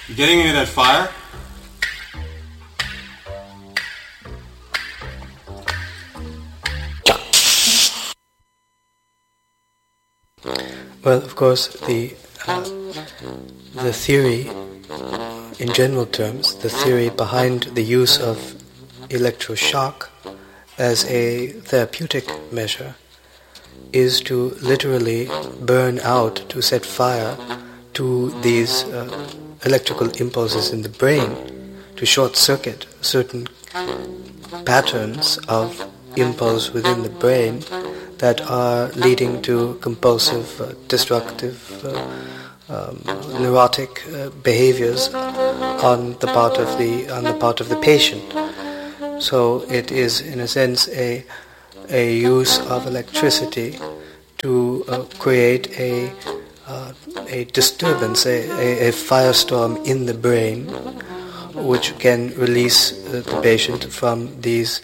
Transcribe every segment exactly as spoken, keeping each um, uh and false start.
You getting any of that fire? Well, of course, the uh, the theory, in general terms, the theory behind the use of electroshock as a therapeutic measure is to literally burn out, to set fire to these uh, electrical impulses in the brain, to short-circuit certain patterns of impulse within the brain that are leading to compulsive, uh, destructive, uh, um, neurotic uh, behaviors on the part of the on the part of the patient. So it is, in a sense, a a use of electricity to uh, create a uh, a disturbance, a, a, a firestorm in the brain, which can release uh, the patient from these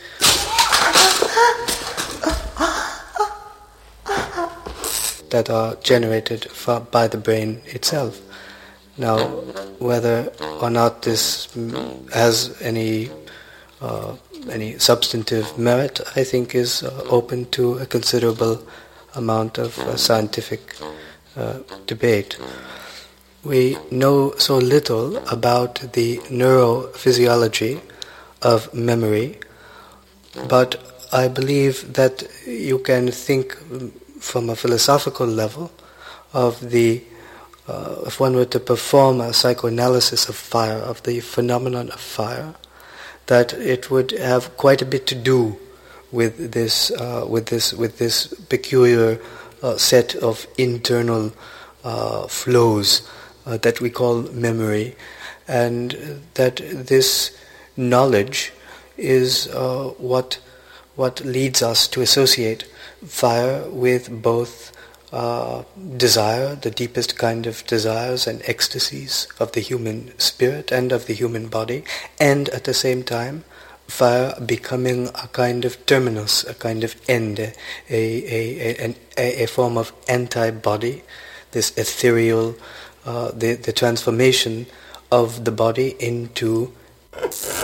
that are generated from, by the brain itself. Now, whether or not this has any uh, any substantive merit, I think is uh, open to a considerable amount of uh, scientific uh, debate. We know so little about the neurophysiology of memory, but I believe that you can think from a philosophical level of the, uh, if one were to perform a psychoanalysis of fire, of the phenomenon of fire, that it would have quite a bit to do with this, uh, with this, with this peculiar uh, set of internal uh, flows uh, that we call memory, and that this knowledge is uh, what what leads us to associate fire with both uh, desire, the deepest kind of desires and ecstasies of the human spirit and of the human body, and at the same time fire becoming a kind of terminus, a kind of end, a, a, a, a form of antibody, this ethereal, uh, the, the transformation of the body into